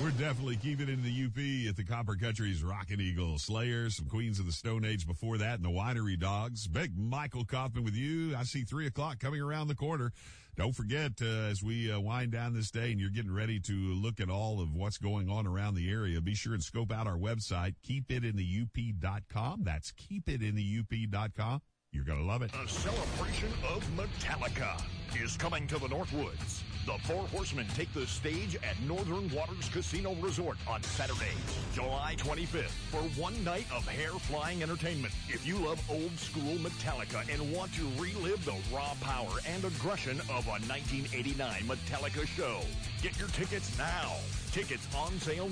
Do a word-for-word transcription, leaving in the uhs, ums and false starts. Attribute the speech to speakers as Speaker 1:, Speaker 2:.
Speaker 1: We're definitely keeping it in the U P at the Copper Country's Rockin' Eagle Slayers, some Queens of the Stone Age before that, and the Winery Dogs. Big Michael Kaufman with you. I see three o'clock coming around the corner. Don't forget, uh, as we uh, wind down this day and you're getting ready to look at all of what's going on around the area, be sure and scope out our website, keep it in the U P dot com. That's keep it in the U P dot com. You're going to love it.
Speaker 2: A celebration of Metallica is coming to the Northwoods. The Four Horsemen take the stage at Northern Waters Casino Resort on Saturday, July twenty-fifth, for one night of hair-flying entertainment. If you love old-school Metallica and want to relive the raw power and aggression of a nineteen eighty-nine Metallica show, get your tickets now. Tickets on sale